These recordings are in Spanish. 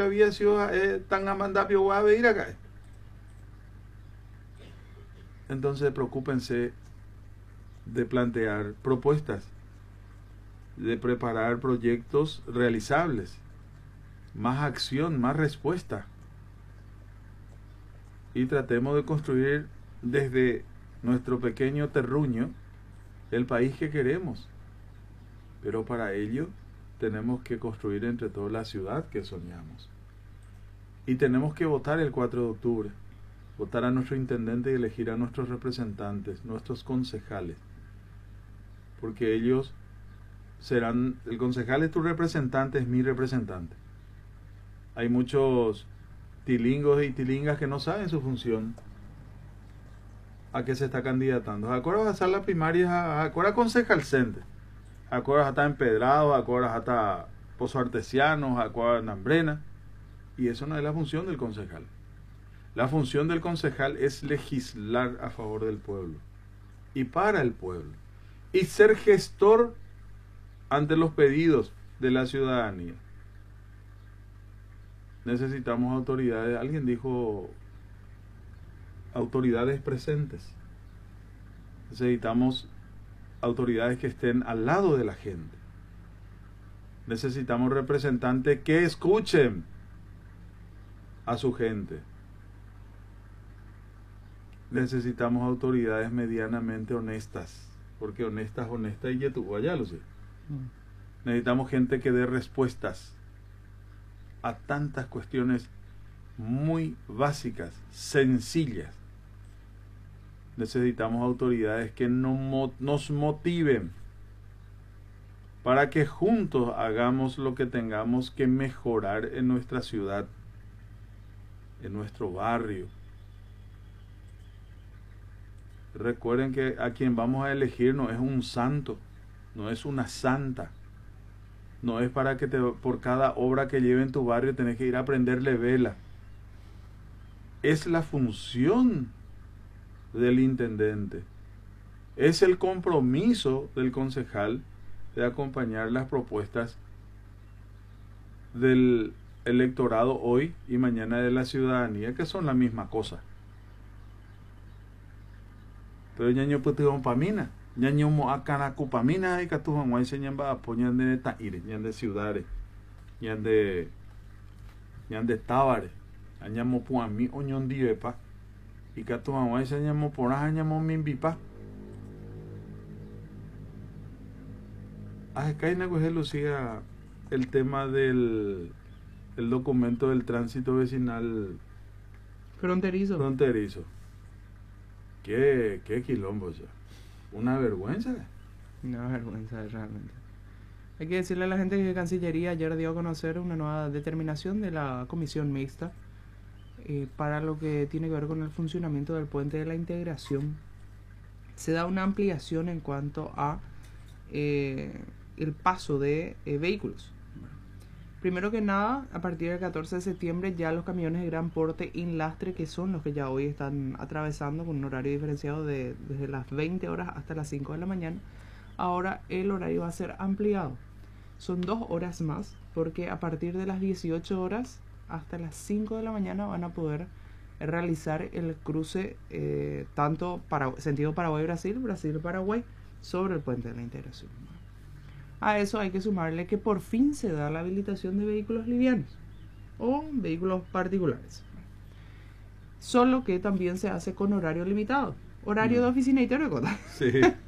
había sido tan amandapio guave ir acá. Entonces preocúpense de plantear propuestas, de preparar proyectos realizables, más acción, más respuesta, y tratemos de construir desde nuestro pequeño terruño el país que queremos. Pero para ello tenemos que construir entre todos la ciudad que soñamos. Y tenemos que votar el 4 de octubre, votar a nuestro intendente y elegir a nuestros representantes, nuestros concejales, porque ellos serán, el concejal es tu representante, es mi representante. Hay muchos tilingos y tilingas que no saben su función, a qué se está candidatando. Acuerdas a hacer las primarias, acuerdas concejal cente, acuerdas hasta empedrados, acuerdas hasta Pozo Artesianos, acuerdas Nambrena, y eso no es la función del concejal. La función del concejal es legislar a favor del pueblo y para el pueblo, y ser gestor ante los pedidos de la ciudadanía. Necesitamos autoridades, alguien dijo autoridades presentes. Necesitamos autoridades que estén al lado de la gente. Necesitamos representantes que escuchen a su gente. Necesitamos autoridades medianamente honestas, porque honestas y yetu, ya lo sé. Necesitamos gente que dé respuestas a tantas cuestiones muy básicas, sencillas. Necesitamos autoridades que nos motiven para que juntos hagamos lo que tengamos que mejorar en nuestra ciudad, en nuestro barrio. Recuerden que a quien vamos a elegir no es un santo, no es una santa. No es para que por cada obra que lleve en tu barrio tenés que ir a prenderle vela. Es la función del intendente. Es el compromiso del concejal de acompañar las propuestas del electorado hoy y mañana de la ciudadanía, que son la misma cosa. Pero ñaño puto pamina. Ñaño mo acana cupamina y catujan guay se ñamba apoyan de taire, ñan de ciudades, ñan de tabare, añamo puami oñon diepa y catujan guay se ñamo poraja ñamo mimbipa. Acá hay que lucía el tema del el documento del tránsito vecinal fronterizo. Qué quilombo ya. Una vergüenza. Una vergüenza realmente. Hay que decirle a la gente que Cancillería ayer dio a conocer una nueva determinación de la Comisión Mixta para lo que tiene que ver con el funcionamiento del Puente de la Integración. Se da una ampliación en cuanto a el paso de vehículos. Primero que nada, a partir del 14 de septiembre ya los camiones de gran porte inlastre, que son los que ya hoy están atravesando con un horario diferenciado desde las 20 horas hasta las 5 de la mañana, ahora el horario va a ser ampliado. Son 2 horas más, porque a partir de las 18 horas hasta las 5 de la mañana van a poder realizar el cruce tanto para sentido Paraguay-Brasil, Brasil-Paraguay, sobre el Puente de la Integración. A eso hay que sumarle que por fin se da la habilitación de vehículos livianos o vehículos particulares. Solo que también se hace con horario limitado. Horario de oficina y teoría. Sí.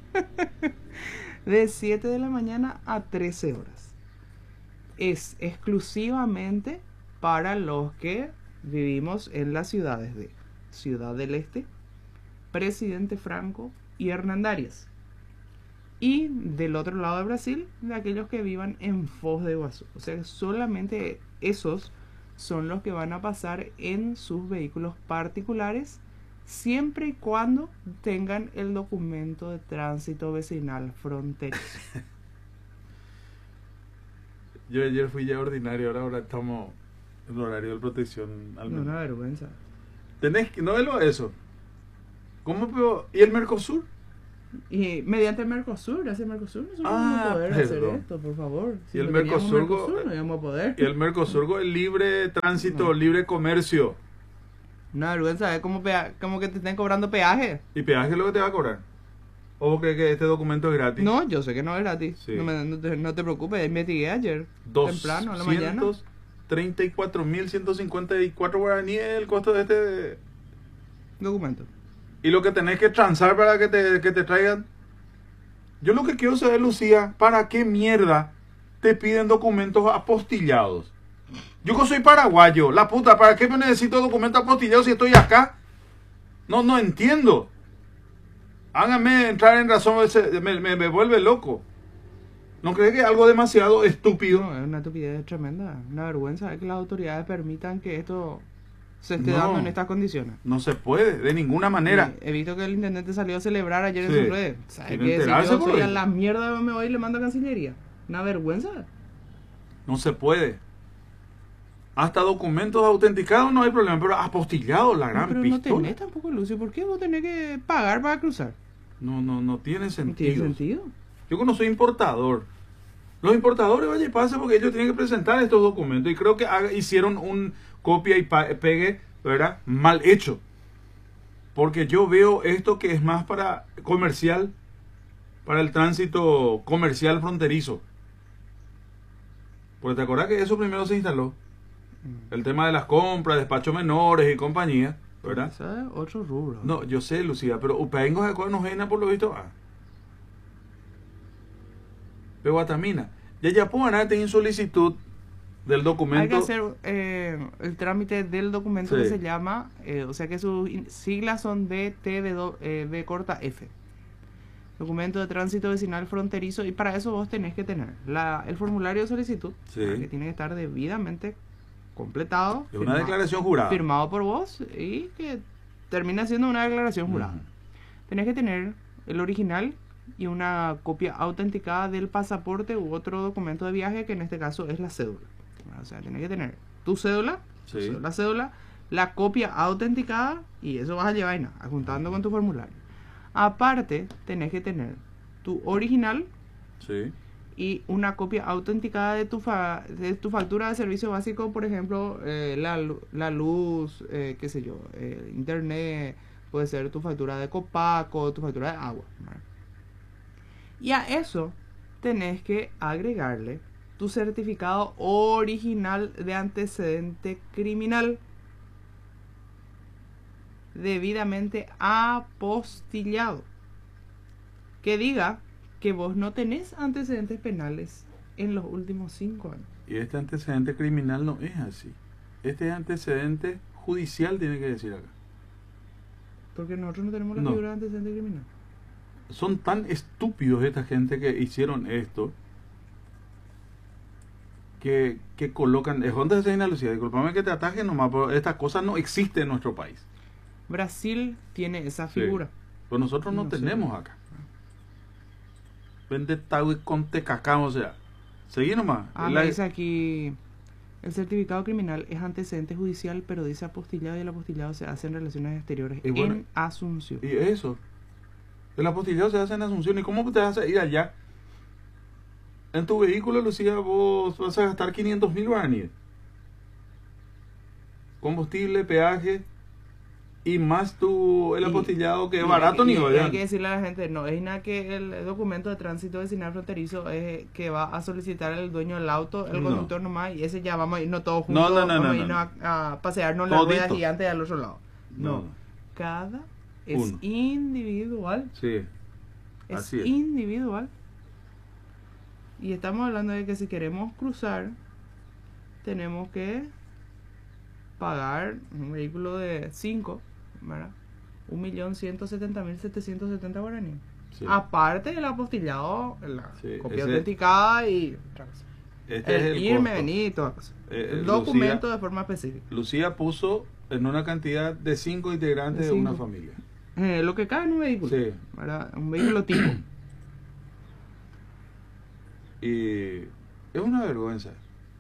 De 7 de la mañana a 13 horas. Es exclusivamente para los que vivimos en las ciudades de Ciudad del Este, Presidente Franco y Hernandarias. Y del otro lado de Brasil, de aquellos que vivan en Foz de Iguazú. O sea, solamente esos son los que van a pasar en sus vehículos particulares, siempre y cuando tengan el documento de tránsito vecinal fronterizo. Yo ayer fui ya ordinario, ahora estamos en horario de protección al menos. Una vergüenza. Tenés que, no velo eso. ¿Cómo puedo? ¿Y el Mercosur? Y mediante el Mercosur, gracias al Mercosur, nosotros vamos a poder hacer perdón. esto, por favor. Si Y el no teníamos Mercosur, no íbamos a poder. y el Mercosur, el libre tránsito, No. libre comercio. Una vergüenza, es como, como que te estén cobrando peaje. ¿Y peaje es lo que te va a cobrar? ¿O vos crees que este documento es gratis? No, yo sé que no es gratis. Sí. No te preocupes, investigué ayer, temprano, a la mañana. 234.154 guaraníes el costo de este. Documento. Y lo que tenés que transar para que te traigan. Yo lo que quiero saber, Lucía, ¿para qué mierda te piden documentos apostillados? Yo que soy paraguayo, la puta, ¿para qué me necesito documentos apostillados si estoy acá? No entiendo. Háganme entrar en razón, me vuelve loco. ¿No crees que es algo demasiado estúpido? No, es una estupidez tremenda, una vergüenza que las autoridades permitan que esto se esté No. dando en estas condiciones. No se puede, de ninguna manera. He visto que el intendente salió a celebrar ayer Sí. en sus redes. ¿Sabe Quiere qué? Si enterarse yo por soy a ello. la mierda me voy y le mando a Cancillería. Una vergüenza. No se puede. Hasta documentos autenticados no hay problema, pero apostillados, la gran Pero no pistola. tenés tampoco, Lucio. ¿Por qué vos tenés que pagar para cruzar? No tiene No sentido. tiene sentido. Yo como no soy importador. Los importadores, vaya y pase, porque ellos tienen que presentar estos documentos. Y creo que hicieron un copia y pegue, ¿verdad? Mal hecho. Porque yo veo esto que es más para comercial, para el tránsito comercial fronterizo. Porque te acordás que eso primero se instaló. El tema de las compras, despachos menores y compañía, ¿verdad? Eso es otro rubro. No, yo sé, Lucía, pero Upaengo de no gena por lo visto. Pero Guatamina, ya pueden tener solicitud del documento. Hay que hacer el trámite del documento Sí. que se llama, o sea que sus siglas son B corta F. Documento de tránsito vecinal fronterizo, y para eso vos tenés que tener el formulario de solicitud, Sí. que tiene que estar debidamente completado, Es una declaración jurada. firmado por vos, y que termina siendo una declaración jurada. Ujú. Tenés que tener el original y una copia autenticada del pasaporte u otro documento de viaje, que en este caso es la cédula. O sea, tenés que tener tu cédula, Sí. la cédula, la copia autenticada, y eso vas a llevar ahí, juntando con tu formulario. Aparte, tenés que tener tu original Sí. y una copia autenticada de tu factura de servicio básico, por ejemplo, la luz, qué sé yo, internet, puede ser tu factura de Copaco, tu factura de agua, ¿verdad? Y a eso tenés que agregarle tu certificado original de antecedente criminal, debidamente apostillado, que diga que vos no tenés antecedentes penales en los últimos 5 años. Y este antecedente criminal no es así. Este antecedente judicial tiene que decir acá. Porque nosotros no tenemos la No. figura de antecedente criminal. Son tan estúpidos esta gente que hicieron esto que colocan. Es donde se Lucía, disculpame que te ataje nomás, pero estas cosas no existen en nuestro país. Brasil tiene esa Sí. figura. Pero nosotros no No sé. tenemos acá. Vende tagui con tecacán, o sea. Seguí nomás. Me dice aquí, el certificado criminal es antecedente judicial, pero dice apostillado, y el apostillado se hace en relaciones exteriores Y bueno, en Asunción. Y eso. El apostillado se hace en Asunción. ¿Y cómo te vas a ir allá? En tu vehículo, Lucía, vos vas a gastar 500.000 guaraníes. Combustible, peaje y más el apostillado, que es barato ni Hay que vayan. decirle a la gente, no es nada que el documento de tránsito vecinal fronterizo es que va a solicitar el dueño del auto, el No. conductor nomás, y ese ya vamos a irnos todos No, juntos, no, vamos a no. irnos a pasearnos la Toditos. rueda gigante al otro lado. No, No. cada es Uno. individual. Sí. Es Así es. individual. Y estamos hablando de que si queremos cruzar, tenemos que pagar un vehículo de 5, ¿verdad? 1.170.770 guaraníes. Sí. Aparte del apostillado, la Sí, copia ese- autenticada y otra cosa. Este es el irme, costo. venir y toda cosa. El Lucía- documento de forma específica. Lucía puso en una cantidad de 5 integrantes De de una cinco. familia. Lo que cabe en un vehículo. Sí. ¿Verdad? Un vehículo tipo. Y es una vergüenza.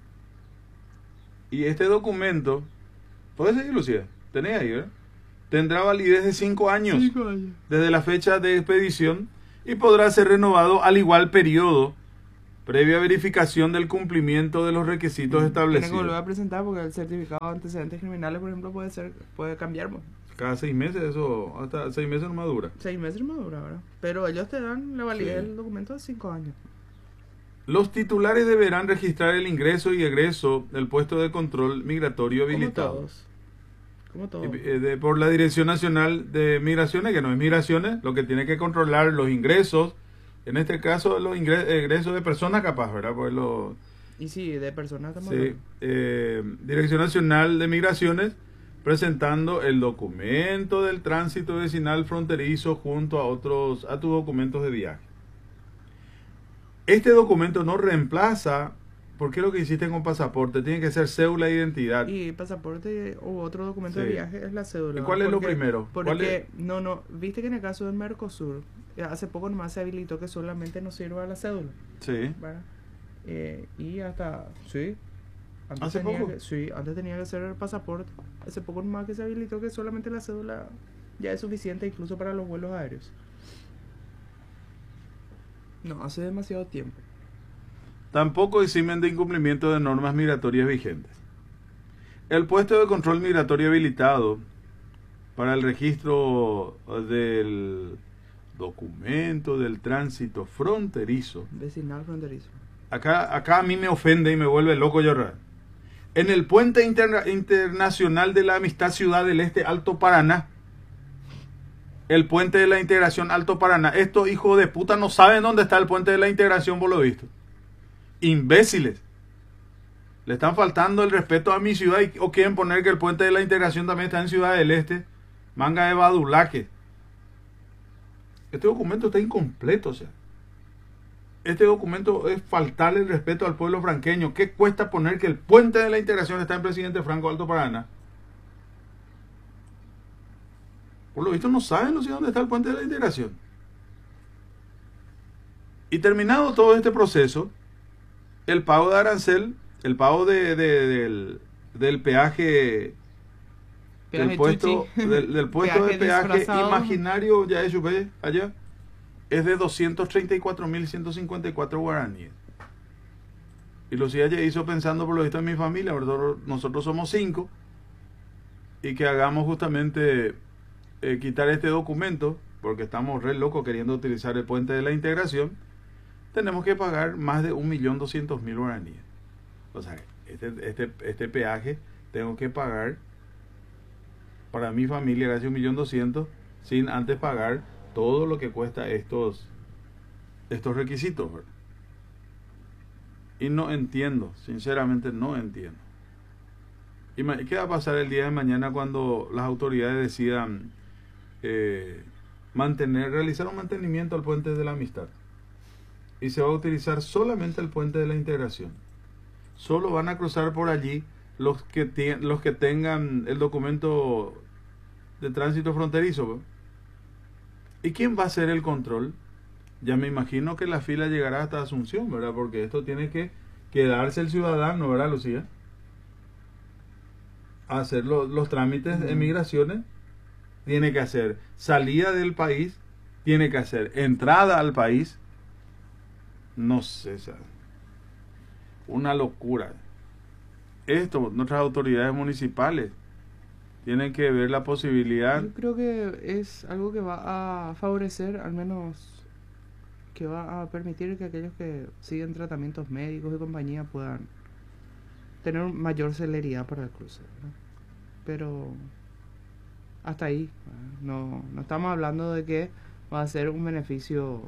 Y este documento, ¿puedes seguir, Lucía? Tenés ahí, ¿verdad? Tendrá validez de 5 años. 5 años. Desde la fecha de expedición y podrá ser renovado al igual periodo, previa verificación del cumplimiento de los requisitos Tiene que establecidos. volver a presentar porque el certificado de antecedentes criminales, por ejemplo, puede cambiar. Cada 6 meses, eso, hasta 6 meses no madura. 6 meses no dura, ¿verdad? Pero ellos te dan la validez Sí. del documento de 5 años. Los titulares deberán registrar el ingreso y egreso del puesto de control migratorio habilitado Como todos. por la Dirección Nacional de Migraciones, que no es migraciones, lo que tiene que controlar los ingresos, en este caso los egresos de personas capaz, ¿verdad? Pues Y sí, de personas estamos sí, hablando. Dirección Nacional de Migraciones presentando el documento del tránsito vecinal fronterizo junto a tus documentos de viaje. Este documento no reemplaza, porque lo que hiciste con pasaporte tiene que ser cédula de identidad. Y pasaporte o otro documento Sí. de viaje es la cédula. ¿Y cuál es lo Porque- primero? Porque, ¿Cuál es? no, viste que en el caso del Mercosur, hace poco nomás se habilitó que solamente nos sirva la cédula, Sí. ¿verdad? Y hasta, sí. ¿Hace poco? Sí, antes tenía que ser el pasaporte. Hace poco nomás que se habilitó que solamente la cédula ya es suficiente incluso para los vuelos aéreos. No, hace demasiado tiempo. Tampoco eximen de incumplimiento de normas migratorias vigentes. El puesto de control migratorio habilitado para el registro del documento del tránsito fronterizo. Vecinal fronterizo. Acá a mí me ofende y me vuelve loco llorar. En el puente internacional de la Amistad Ciudad del Este Alto Paraná, el puente de la integración Alto Paraná, estos hijos de puta no saben dónde está el puente de la integración por lo visto. Imbéciles. Le están faltando el respeto a mi ciudad o quieren poner que el puente de la integración también está en Ciudad del Este. Manga de badulaque. Este documento está incompleto, o sea. Este documento es faltarle el respeto al pueblo franqueño. ¿Qué cuesta poner que el puente de la integración está en Presidente Franco Alto Paraná? Por lo visto no saben los dónde está el puente de la integración. Y terminado todo este proceso, el pago de arancel, el pago del peaje, del puesto, del puesto de peaje imaginario, ya es allá, es de 234.154 guaraníes. Y lo ya hizo pensando por lo visto en mi familia, nosotros somos 5, y que hagamos justamente quitar este documento, porque estamos re locos queriendo utilizar el puente de la integración, tenemos que pagar más de 1.200.000 guaraníes. O sea, este peaje tengo que pagar para mi familia casi 1.200.000 sin antes pagar todo lo que cuesta estos requisitos, ¿verdad? Y no entiendo, sinceramente no entiendo. ¿Y qué va a pasar el día de mañana cuando las autoridades decidan realizar un mantenimiento al puente de la amistad? Y se va a utilizar solamente el puente de la integración. Solo van a cruzar por allí los que tengan el documento de tránsito fronterizo, ¿verdad? ¿Y quién va a hacer el control? Ya me imagino que la fila llegará hasta Asunción, ¿verdad? Porque esto tiene que quedarse el ciudadano, ¿verdad, Lucía? A hacer los trámites de migraciones. Tiene que hacer salida del país, tiene que hacer entrada al país. No sé, ¿sabes? Una locura. Esto, nuestras autoridades municipales tienen que ver la posibilidad. Yo creo que es algo que va a favorecer, al menos que va a permitir que aquellos que siguen tratamientos médicos y compañía puedan tener mayor celeridad para el cruce, ¿verdad? Pero hasta ahí, no estamos hablando de que va a ser un beneficio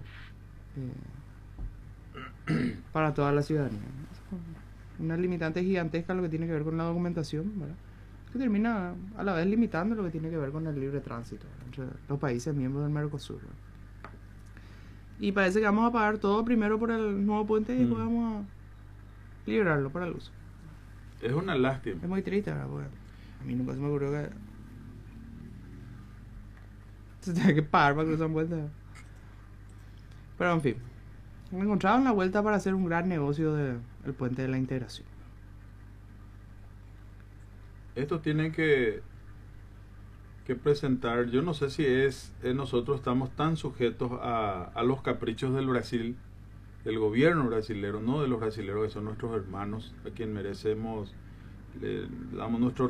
para toda la ciudadanía. Una limitante gigantesca lo que tiene que ver con la documentación, ¿verdad? Que termina a la vez limitando lo que tiene que ver con el libre tránsito, ¿verdad?, entre los países miembros del Mercosur, ¿verdad? Y parece que vamos a pagar todo primero por el nuevo puente y después vamos a liberarlo para el uso. Es una lástima. Es muy triste, ¿verdad? Porque a mí nunca se me ocurrió que se tiene que pagar para cruzar un puente. Pero en fin, me encontraron la vuelta para hacer un gran negocio del puente de la integración. Esto tiene que que presentar. Yo no sé si nosotros estamos tan sujetos a los caprichos del Brasil, del gobierno brasilero, no de los brasileros que son nuestros hermanos, a quien merecemos, le damos nuestro